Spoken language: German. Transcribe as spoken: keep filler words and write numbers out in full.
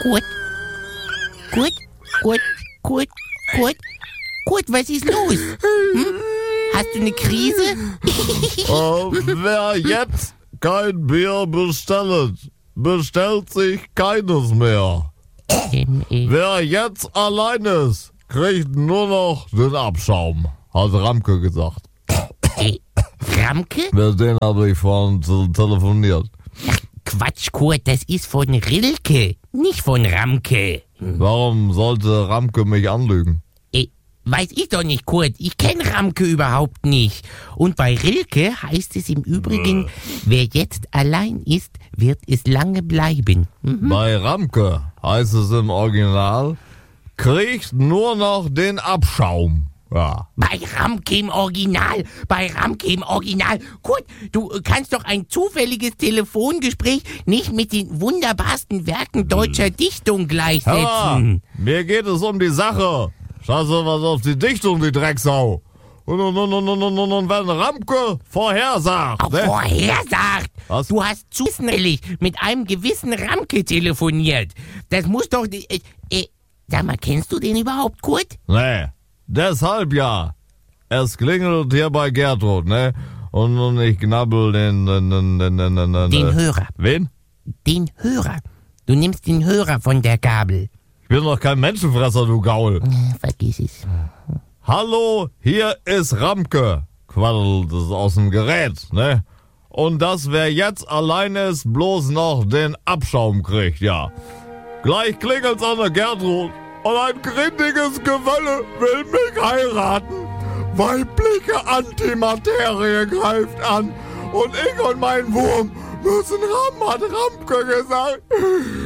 Kurt, Kurt, Kurt, Kurt, Kurt, Kurt, was ist los? Hm? Hast du eine Krise? äh, wer jetzt kein Bier bestellt, bestellt sich keines mehr. Ähm, äh, Wer jetzt allein ist, kriegt nur noch den Abschaum, hat Ramke gesagt. äh, Ramke? Mit denen habe ich vorhin te- telefoniert. Ach, Quatsch, Kurt, das ist von Rilke, nicht von Ramke. Warum sollte Ramke mich anlügen? Äh, weiß ich doch nicht, Kurt. Ich kenne Ramke überhaupt nicht. Und bei Rilke heißt es im Übrigen, wer jetzt allein ist, wird es lange bleiben. Mhm. Bei Ramke heißt es im Original, kriegt nur noch den Abschaum. Ja. Bei Ramke im Original, bei Ramke im Original. Kurt, du äh, kannst doch ein zufälliges Telefongespräch nicht mit den wunderbarsten Werken deutscher Dichtung Ja, gleichsetzen. mir geht es um die Sache. Scheiße, was auf die Dichtung, die Drecksau. Und, und, und, und, und, und, und, und wenn Ramke vorhersagt, Auch ne? vorhersagt. Was? Du hast zufällig mit einem gewissen Ramke telefoniert. Das muss doch... Äh, äh, sag mal, kennst du den überhaupt, Kurt? Nee, deshalb ja. Es klingelt hier bei Gertrud, ne? Und, und ich knabbel den, den, den, den, den, den, Den äh, Hörer. Wen? Den Hörer. Du nimmst den Hörer von der Gabel. Ich bin doch kein Menschenfresser, du Gaul. Äh, Vergiss es. Hallo, hier ist Ramke. Quaddelt es aus dem Gerät, ne? Und dass wer jetzt allein ist, bloß noch den Abschaum kriegt, ja. Gleich klingelt's an der Gertrud und ein grindiges Gewölle will mich heiraten. Weibliche Antimaterie greift an und ich und mein Wurm müssen Ram, hat Ramke gesagt.